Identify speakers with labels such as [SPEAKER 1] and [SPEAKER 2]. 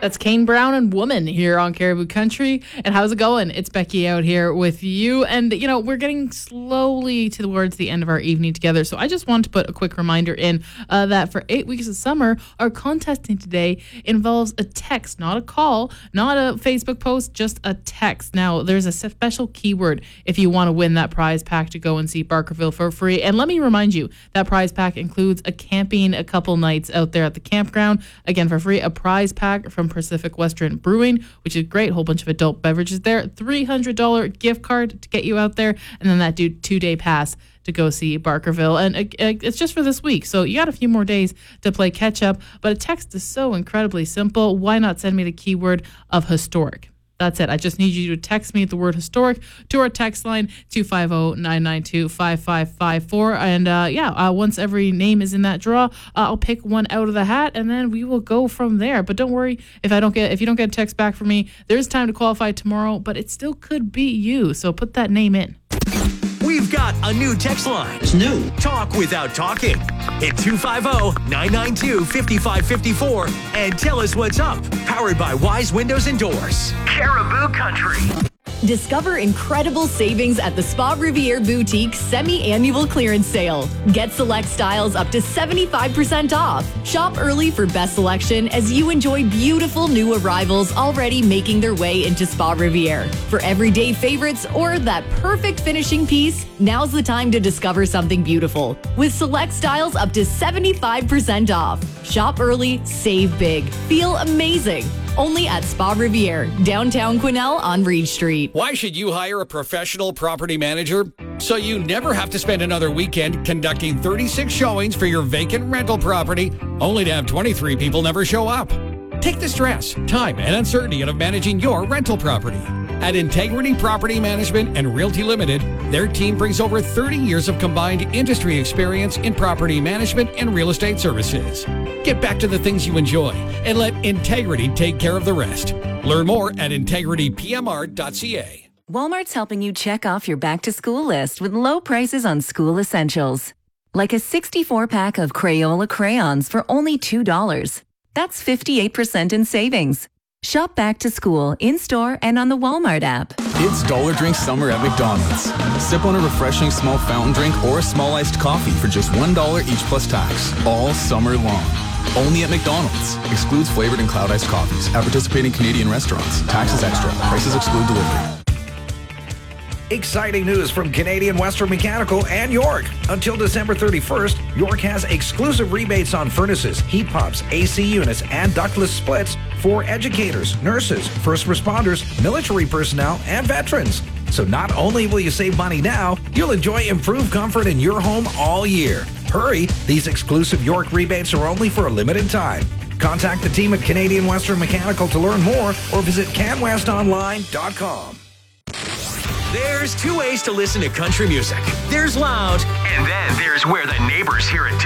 [SPEAKER 1] That's Kane Brown and Woman here on Caribou Country. And how's it going? It's Becky out here with you. And, we're getting slowly towards the end of our evening together. So I just want to put a quick reminder in that for 8 weeks of summer, our contesting today involves a text, not a call, not a Facebook post, just a text. Now, there's a special keyword if you want to win that prize pack to go and see Barkerville for free. And let me remind you, that prize pack includes a couple nights out there at the campground. Again, for free, a prize pack from Pacific Western Brewing, which is great. Whole bunch of adult beverages there. $300 gift card to get you out there. And then that 2-day pass to go see Barkerville. And it's just for this week. So you got a few more days to play catch up. But a text is so incredibly simple. Why not send me the keyword of historic? That's it. I just need you to text me the word historic to our text line 250-992-5554. And once every name is in that draw, I'll pick one out of the hat and then we will go from there. But don't worry if you don't get a text back from me. There's time to qualify tomorrow, but it still could be you. So put that name in.
[SPEAKER 2] We've got a new text line.
[SPEAKER 3] It's new.
[SPEAKER 2] Talk without talking. Hit 250-992-5554 and tell us what's up. Powered by Wise Windows and Doors. Caribou Country.
[SPEAKER 4] Discover incredible savings at the Spa Riviere Boutique semi-annual clearance sale. Get select styles up to 75% off. Shop early for best selection as you enjoy beautiful new arrivals already making their way into Spa Riviere. For everyday favorites or that perfect finishing piece, now's the time to discover something beautiful. With select styles up to 75% off. Shop early, save big, feel amazing. Only at Spa Riviere, downtown Quesnel on Reed Street.
[SPEAKER 5] Why should you hire a professional property manager? So you never have to spend another weekend conducting 36 showings for your vacant rental property, only to have 23 people never show up. Take the stress, time, and uncertainty out of managing your rental property. At Integrity Property Management and Realty Limited, their team brings over 30 years of combined industry experience in property management and real estate services. Get back to the things you enjoy and let Integrity take care of the rest. Learn more at integritypmr.ca.
[SPEAKER 6] Walmart's helping you check off your back-to-school list with low prices on school essentials. Like a 64-pack of Crayola crayons for only $2. That's 58% in savings. Shop back to school in-store and on the Walmart app.
[SPEAKER 7] It's Dollar Drink Summer at McDonald's. Sip on a refreshing small fountain drink or a small iced coffee for just $1 each plus tax, all summer long. Only at McDonald's. Excludes flavored and cloud iced coffees at participating Canadian restaurants. Taxes extra. Prices exclude delivery.
[SPEAKER 8] Exciting news from Canadian Western Mechanical and York. Until December 31st, York has exclusive rebates on furnaces, heat pumps, AC units, and ductless splits for educators, nurses, first responders, military personnel, and veterans. So not only will you save money now, you'll enjoy improved comfort in your home all year. Hurry, these exclusive York rebates are only for a limited time. Contact the team at Canadian Western Mechanical to learn more or visit canwestonline.com.
[SPEAKER 2] There's two ways to listen to country music. There's loud, and then there's where the neighbors hear it too.